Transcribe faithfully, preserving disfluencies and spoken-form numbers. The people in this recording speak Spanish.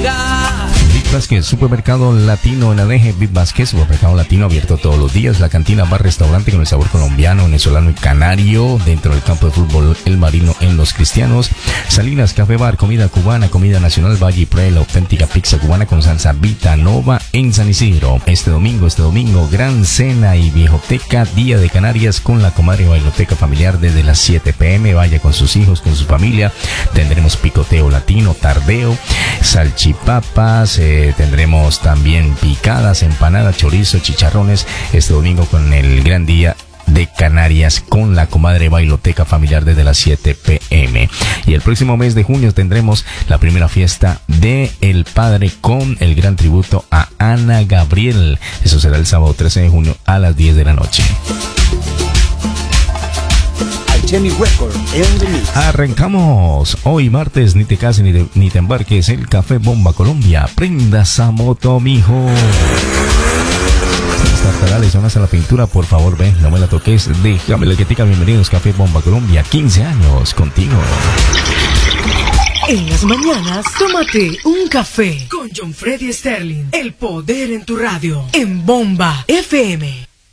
llegar. Big Basket, supermercado latino en Adeje. Big Basket, supermercado latino abierto todos los días. La cantina, bar, restaurante con el sabor colombiano, venezolano y canario. Dentro del campo de fútbol El Marino en Los Cristianos. Salinas, café bar, comida cubana, comida nacional, Valle y Pre, la auténtica pizza cubana con salsa Vita Nova en San Isidro. Este domingo, este domingo, gran cena y viejoteca, Día de Canarias con la comadre bailoteca familiar desde las siete pe eme. Vaya con sus hijos, con su familia. Tendremos picoteo latino, tardeo, salchipapas, eh, tendremos también picadas, empanadas, chorizo, chicharrones. Este domingo con el gran día de Canarias con la comadre bailoteca familiar desde las siete pe eme. Y el próximo mes de junio tendremos la primera fiesta de El Padre con el gran tributo a Ana Gabriel. Eso será el sábado trece de junio a las diez de la noche. Arrancamos hoy martes, ni te cases ni te, ni te embarques, el Café Bomba Colombia. Prenda esa moto, mijo. Tartarales, zonas a la pintura, por favor, ven, no me la toques, déjame la quietica. Bienvenidos, Café Bomba Colombia, quince años contigo. En las mañanas, tómate un café con John Freddy Sterling. El poder en tu radio, en Bomba efe eme.